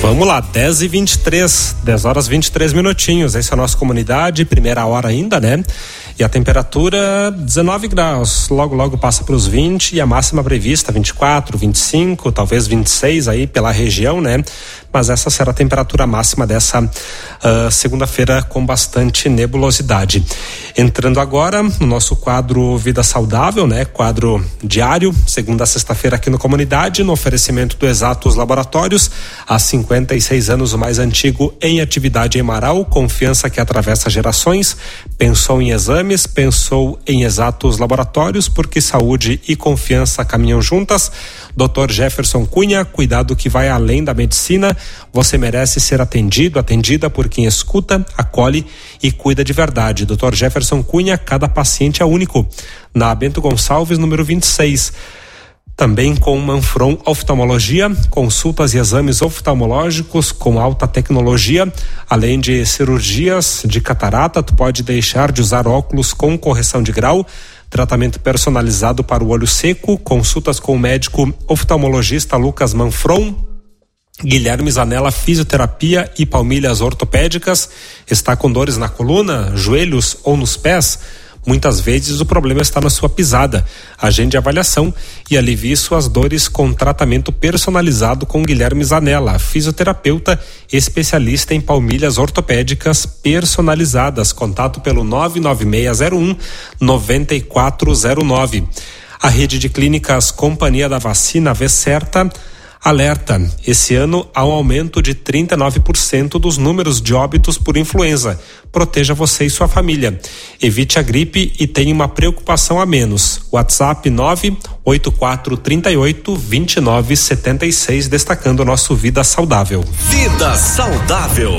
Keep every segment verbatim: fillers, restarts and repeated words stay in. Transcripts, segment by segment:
Vamos lá, dez e vinte e três, dez horas e vinte e três minutinhos. Essa é a nossa comunidade, primeira hora ainda, né? E a temperatura dezenove graus, logo logo passa para os vinte e a máxima prevista vinte e quatro, vinte e cinco, talvez vinte e seis aí pela região, né? Mas essa será a temperatura máxima dessa uh, segunda-feira com bastante nebulosidade. Entrando agora no nosso quadro Vida Saudável, né? Quadro diário, segunda a sexta-feira aqui no Comunidade, no oferecimento do Exatos Laboratórios, há cinquenta e seis anos o mais antigo em atividade em Marau, confiança que atravessa gerações. Pensou em exames, pensou em Exatos Laboratórios, porque saúde e confiança caminham juntas. doutor Jefferson Cunha, cuidado que vai além da medicina. Você merece ser atendido, atendida por quem escuta, acolhe e cuida de verdade. doutor Jefferson Cunha, cada paciente é único. Na Bento Gonçalves, número vinte e seis. Também com Manfron Oftalmologia, consultas e exames oftalmológicos com alta tecnologia, além de cirurgias de catarata. Tu pode deixar de usar óculos com correção de grau, tratamento personalizado para o olho seco, consultas com o médico oftalmologista Lucas Manfron. Guilherme Zanella, fisioterapia e palmilhas ortopédicas. Está com dores na coluna, joelhos ou nos pés? Muitas vezes o problema está na sua pisada. Agende avaliação e alivie suas dores com tratamento personalizado com Guilherme Zanella, fisioterapeuta especialista em palmilhas ortopédicas personalizadas. Contato pelo nove nove seis zero um nove quatro zero nove. A rede de clínicas Companhia da Vacina Vê Certa alerta, esse ano há um aumento de trinta e nove por cento dos números de óbitos por influenza. Proteja você e sua família. Evite a gripe e tenha uma preocupação a menos. WhatsApp nove oito quatro três oito dois nove sete seis, destacando o nosso Vida Saudável. Vida Saudável.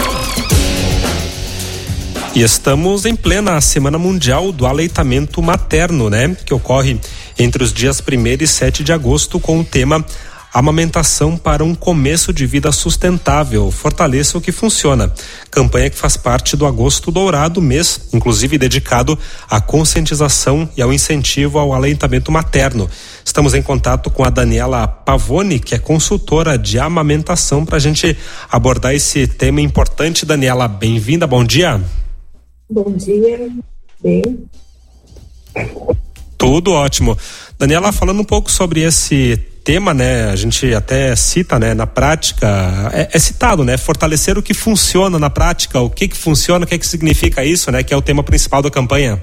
E estamos em plena Semana Mundial do Aleitamento Materno, né? Que ocorre entre os dias primeiro e sete de agosto com o tema Amamentação para um começo de vida sustentável. Fortaleça o que funciona. Campanha que faz parte do Agosto Dourado, mês, inclusive dedicado à conscientização e ao incentivo ao aleitamento materno. Estamos em contato com a Daniela Pavone, que é consultora de amamentação, para a gente abordar esse tema importante. Daniela, bem-vinda, bom dia. Bom dia, bem. Tudo ótimo. Daniela, falando um pouco sobre esse tema, né, a gente até cita, né, na prática, é, é citado, né, fortalecer o que funciona na prática, o que que funciona, o que que significa isso, né, que é o tema principal da campanha.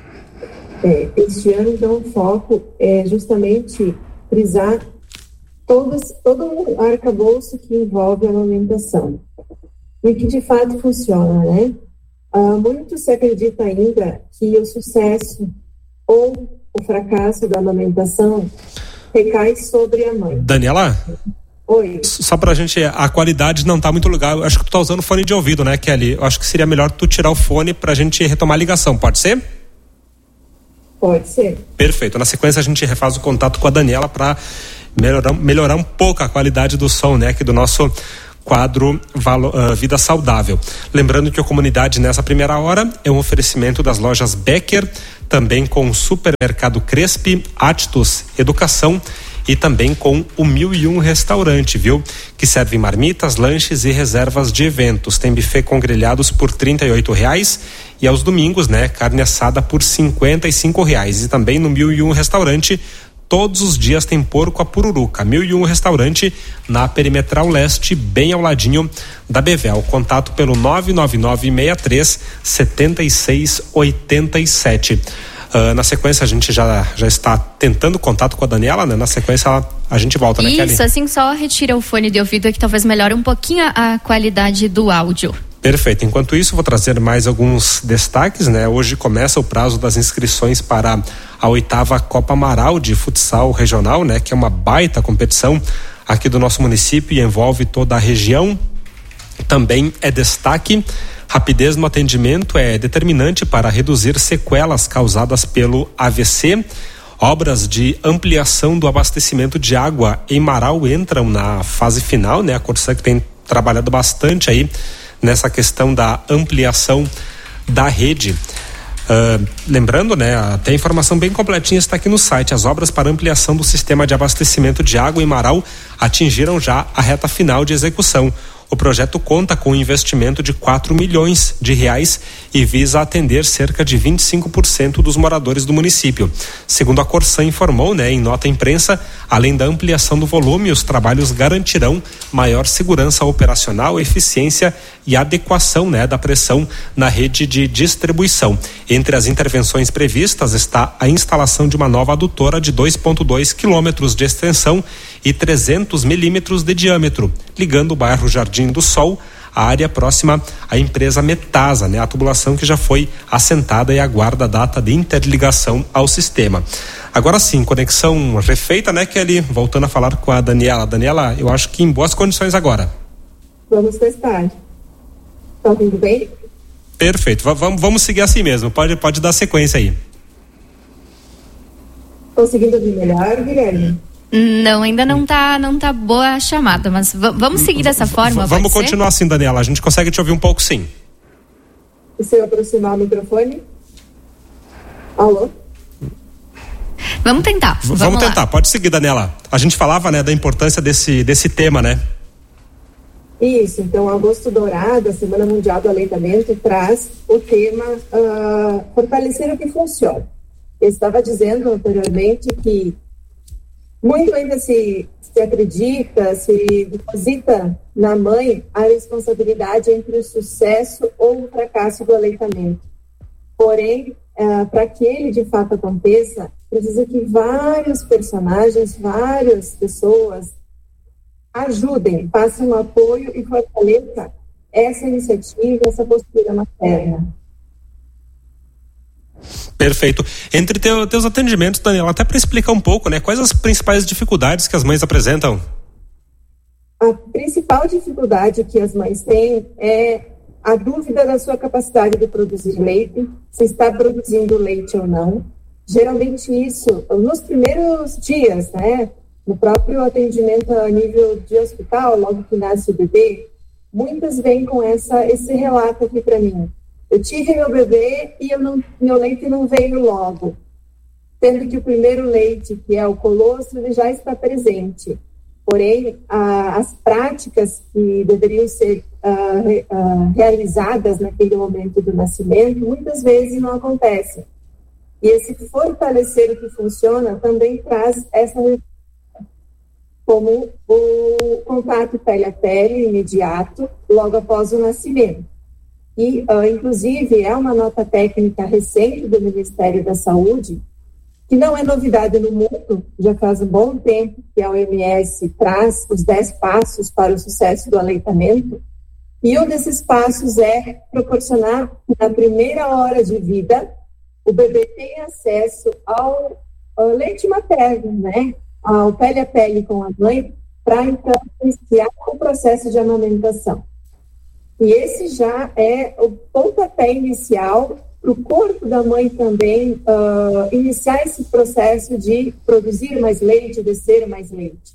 É, este ano, então, o foco é justamente frisar todos, todo o arcabouço que envolve a amamentação e que de fato funciona, né? Ah, muito se acredita ainda que o sucesso ou o fracasso da amamentação recai sobre a mãe. Daniela? Oi. Só pra gente, a qualidade não tá muito legal. Eu acho que tu tá usando fone de ouvido, né, Kelly? Eu acho que seria melhor tu tirar o fone pra gente retomar a ligação, pode ser? Pode ser. Perfeito. Na sequência a gente refaz o contato com a Daniela pra melhorar, melhorar um pouco a qualidade do som, né, aqui do nosso quadro Valo, uh, Vida Saudável. Lembrando que a comunidade nessa primeira hora é um oferecimento das lojas Becker, também com o Supermercado Crespi, Attus Educação e também com o Mil e Um Restaurante, viu? Que serve marmitas, lanches e reservas de eventos. Tem buffet com grelhados por trinta e oito reais e aos domingos, né, carne assada por cinquenta e cinco reais. E também no Mil e Um Restaurante, todos os dias tem porco a pururuca. Mil e Um Restaurante na Perimetral Leste, bem ao ladinho da Bevel. Contato pelo nove nove nove seis três sete seis oito sete. Uh, na sequência a gente já, já está tentando contato com a Daniela, né? Na sequência a, a gente volta, né, Kelly? Isso, assim, só retira o fone de ouvido que talvez melhore um pouquinho a, a qualidade do áudio. Perfeito. Enquanto isso, vou trazer mais alguns destaques, né? Hoje começa o prazo das inscrições para a oitava Copa Marau de futsal regional, né? Que é uma baita competição aqui do nosso município e envolve toda a região. Também é destaque, rapidez no atendimento é determinante para reduzir sequelas causadas pelo A V C. Obras de ampliação do abastecimento de água em Marau entram na fase final, né? A Corsã que tem trabalhado bastante aí nessa questão da ampliação da rede. Uh, lembrando, né, até a informação bem completinha está aqui no site. As obras para ampliação do sistema de abastecimento de água em Marau atingiram já a reta final de execução. O projeto conta com um investimento de quatro milhões de reais e visa atender cerca de vinte e cinco por cento dos moradores do município. Segundo a Corsan informou, né, em nota à imprensa, além da ampliação do volume, os trabalhos garantirão maior segurança operacional, eficiência e adequação, né, da pressão na rede de distribuição. Entre as intervenções previstas está a instalação de uma nova adutora de dois vírgula dois quilômetros de extensão e trezentos milímetros de diâmetro, ligando o bairro Jardim do Sol à área próxima à empresa Metasa, né? A tubulação que já foi assentada e aguarda a data de interligação ao sistema. Agora sim, conexão refeita, né, Kelly? Voltando a falar com a Daniela. Daniela, eu acho que em boas condições agora. Vamos testar. Tá ouvindo bem? Perfeito. V- vamos, vamos seguir assim mesmo. Pode, pode dar sequência aí. Conseguindo ouvir melhor, Guilherme? Não, ainda não tá, não tá boa a chamada, mas v- vamos seguir dessa forma. V- vamos continuar assim, Daniela. A gente consegue te ouvir um pouco, sim. E se eu aproximar o microfone? Alô? Vamos tentar. V- vamos vamos tentar. lá. Pode seguir, Daniela. A gente falava, né, da importância desse, desse tema, né? Isso, então, Agosto Dourado, a Semana Mundial do Aleitamento, traz o tema uh, fortalecer o que funciona. Eu estava dizendo anteriormente que muito ainda se, se acredita, se deposita na mãe a responsabilidade entre o sucesso ou o fracasso do aleitamento. Porém, uh, para que ele de fato aconteça, precisa que vários personagens, várias pessoas ajudem, passem um apoio e fortaleçam essa iniciativa, essa postura materna. Perfeito. Entre teu, teus atendimentos, Daniela, até para explicar um pouco, né, quais as principais dificuldades que as mães apresentam? A principal dificuldade que as mães têm é a dúvida da sua capacidade de produzir leite, se está produzindo leite ou não. Geralmente isso, nos primeiros dias, né, no próprio atendimento a nível de hospital, logo que nasce o bebê, muitas vêm com essa, esse relato aqui para mim. Eu tive meu bebê e eu não, meu leite não veio logo, sendo que o primeiro leite, que é o colostro, ele já está presente. Porém, a, as práticas que deveriam ser uh, re, uh, realizadas naquele momento do nascimento, muitas vezes não acontecem. E esse fortalecer o que funciona também traz essa, como o contato pele a pele imediato, logo após o nascimento. E, uh, inclusive, é uma nota técnica recente do Ministério da Saúde, que não é novidade no mundo, já faz um bom tempo que a O M S traz os dez passos para o sucesso do aleitamento, e um desses passos é proporcionar que na primeira hora de vida o bebê tenha acesso ao, ao leite materno, né? Ao pele a pele com a mãe, para então iniciar o processo de amamentação. E esse já é o pontapé inicial para o corpo da mãe também uh, iniciar esse processo de produzir mais leite, descer mais leite.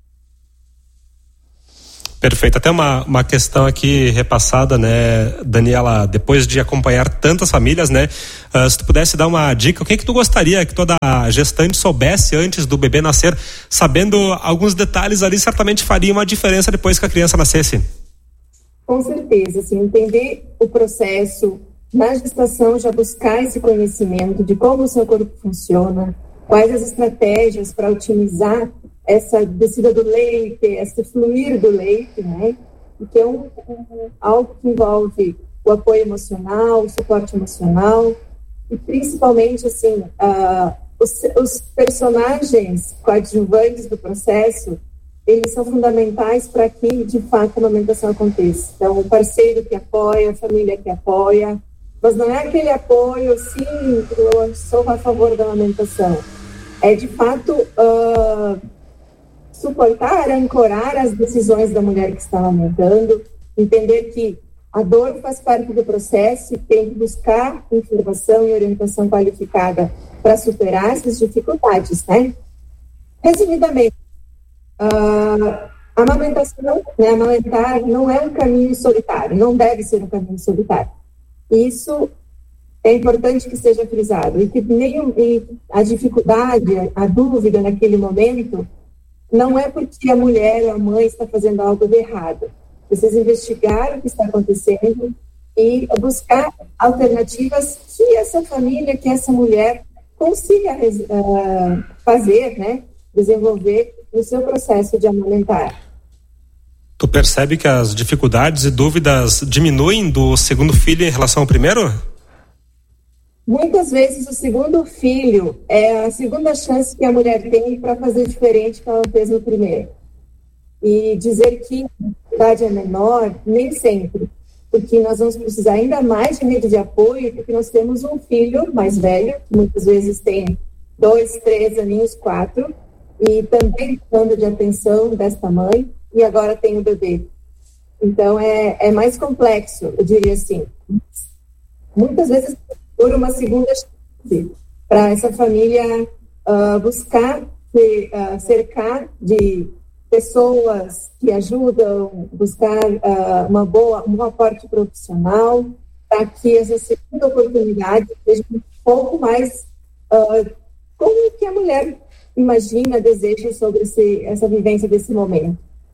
Perfeito. Até uma, uma questão aqui repassada, né, Daniela, depois de acompanhar tantas famílias, né, uh, se tu pudesse dar uma dica, o que que tu gostaria que toda gestante soubesse antes do bebê nascer, sabendo alguns detalhes ali, certamente faria uma diferença depois que a criança nascesse? Com certeza, assim, entender o processo na gestação, já buscar esse conhecimento de como o seu corpo funciona, quais as estratégias para otimizar essa descida do leite, esse fluir do leite, né? Que é um, um, algo que envolve o apoio emocional, o suporte emocional e principalmente, assim, uh, os, os personagens coadjuvantes do processo, eles são fundamentais para que, de fato, a amamentação aconteça. Então, o parceiro que apoia, a família que apoia, mas não é aquele apoio, sim, eu sou a favor da amamentação. É, de fato, uh, suportar, ancorar as decisões da mulher que está amamentando, entender que a dor faz parte do processo e tem que buscar informação e orientação qualificada para superar essas dificuldades, né? Resumidamente, Uh, a amamentação, né, amamentar não é um caminho solitário, não deve ser um caminho solitário. Isso é importante que seja frisado, e que nem, e a dificuldade, a dúvida naquele momento, não é porque a mulher ou a mãe está fazendo algo de errado. Precisa investigar o que está acontecendo e buscar alternativas que essa família, que essa mulher consiga uh, fazer, né, desenvolver no seu processo de amamentar. Tu percebe que as dificuldades e dúvidas diminuem do segundo filho em relação ao primeiro? Muitas vezes o segundo filho é a segunda chance que a mulher tem para fazer diferente que ela fez no primeiro. E dizer que a dificuldade é menor, nem sempre, porque nós vamos precisar ainda mais de rede de apoio, porque nós temos um filho mais velho, muitas vezes tem dois, três aninhos, quatro, e também precisando de atenção desta mãe, e agora tem o bebê. Então é, é mais complexo, eu diria assim. Muitas vezes por uma segunda chance para essa família uh, buscar se uh, cercar de pessoas que ajudam, buscar uh, uma boa, um aporte profissional, para que essa segunda oportunidade seja um pouco mais uh, como que a mulher imagina, deseja sobre esse, essa vivência desse momento.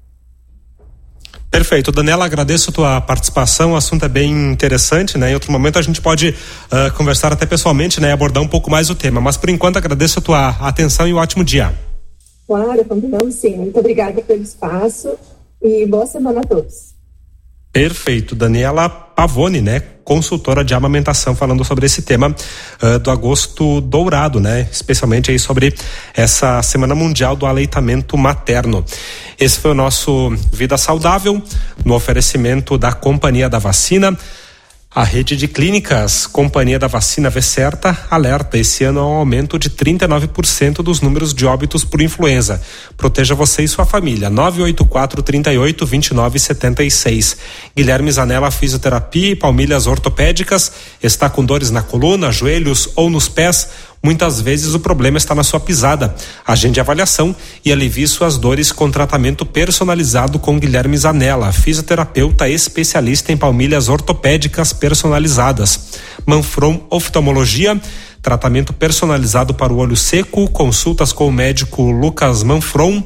Perfeito. Daniela, agradeço a tua participação, o assunto é bem interessante, né? Em outro momento a gente pode uh, conversar até pessoalmente, né? Abordar um pouco mais o tema, mas por enquanto agradeço a tua atenção e um ótimo dia. Claro, combinamos sim. Muito obrigada pelo espaço e boa semana a todos. Perfeito. Daniela Pavone, né? Consultora de amamentação, falando sobre esse tema uh, do agosto dourado, né? Especialmente aí sobre essa Semana Mundial do Aleitamento Materno. Esse foi o nosso Vida Saudável, no oferecimento da Companhia da Vacina. A rede de clínicas Companhia da Vacina Vecerta alerta esse ano há um aumento de trinta e nove por cento dos números de óbitos por influenza. Proteja você e sua família. nove oito quatro, trinta e oito, vinte e nove, setenta e seis. Guilherme Zanella Fisioterapia e Palmilhas Ortopédicas. Está com dores na coluna, joelhos ou nos pés? Muitas vezes o problema está na sua pisada. Agende avaliação e alivie suas dores com tratamento personalizado com Guilherme Zanella, fisioterapeuta especialista em palmilhas ortopédicas personalizadas. Manfron Oftalmologia, tratamento personalizado para o olho seco, consultas com o médico Lucas Manfron.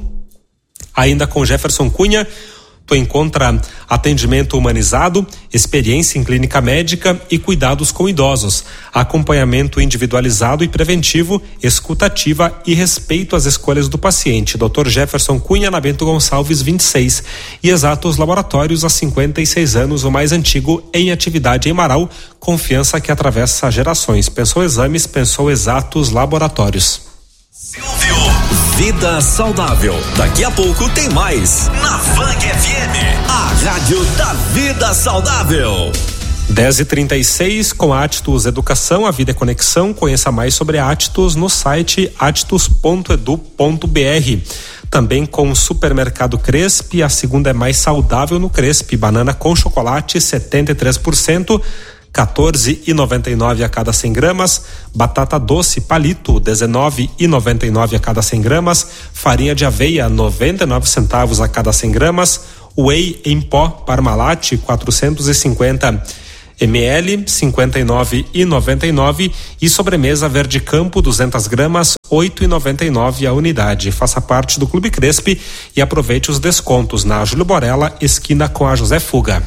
Ainda com Jefferson Cunha, tu encontra atendimento humanizado, experiência em clínica médica e cuidados com idosos, acompanhamento individualizado e preventivo, escuta ativa e respeito às escolhas do paciente. doutor Jefferson Cunha, na Bento Gonçalves vinte e seis, e Exatos Laboratórios, há cinquenta e seis anos, o mais antigo em atividade em Marau, confiança que atravessa gerações. Pensou Exames, pensou Exatos Laboratórios. Silvio, Vida Saudável. Daqui a pouco tem mais na Vang F M, a rádio da Vida Saudável. dez e trinta e seis, com a Attus Educação, a vida é conexão. Conheça mais sobre a Attus no site attus ponto edu ponto br. Também com o Supermercado Crespi, a segunda é mais saudável no Crespi. Banana com chocolate, setenta e três por cento. quatorze reais e noventa e nove a cada cem gramas, batata doce palito dezenove reais e noventa e nove a cada cem gramas, farinha de aveia noventa e nove centavos a cada cem gramas, whey em pó Parmalat quatrocentos e cinquenta mililitros cinquenta e nove reais e noventa e nove e sobremesa Verde Campo duzentas gramas oito reais e noventa e nove a unidade. Faça parte do Clube Crespi e aproveite os descontos na Júlio Borella, esquina com a José Fuga.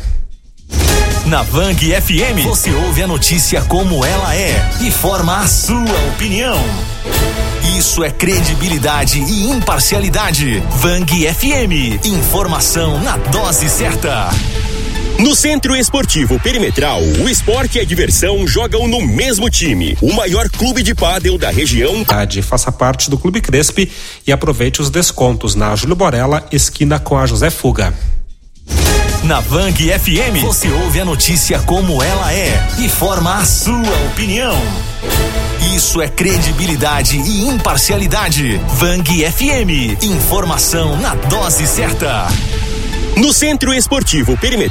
Na Vang F M, você ouve a notícia como ela é e forma a sua opinião. Isso é credibilidade e imparcialidade. Vang F M, informação na dose certa. No Centro Esportivo Perimetral, o esporte e a diversão jogam no mesmo time. O maior clube de pádel da região. Faça parte do Clube Crespi e aproveite os descontos na Júlio Borella, esquina com a José Fuga. Na Vang F M, você ouve a notícia como ela é e forma a sua opinião. Isso é credibilidade e imparcialidade. Vang F M, informação na dose certa. No Centro Esportivo Perimetral.